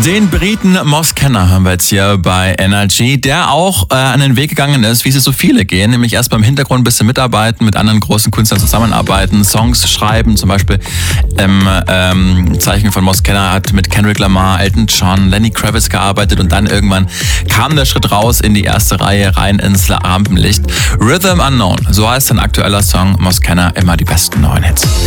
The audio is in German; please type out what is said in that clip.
Den Briten Moss Kenner haben wir jetzt hier bei NRG, der auch an den Weg gegangen ist, wie sie so viele gehen, nämlich erst beim Hintergrund ein bisschen mitarbeiten, mit anderen großen Künstlern zusammenarbeiten, Songs schreiben, zum Beispiel Zeichen von Moss Kenner hat mit Kendrick Lamar, Elton John, Lenny Kravitz gearbeitet und dann irgendwann kam der Schritt raus in die erste Reihe, rein ins Rampenlicht. Rhythm Unknown, so heißt ein aktueller Song, Moss Kenner, immer die besten neuen Hits.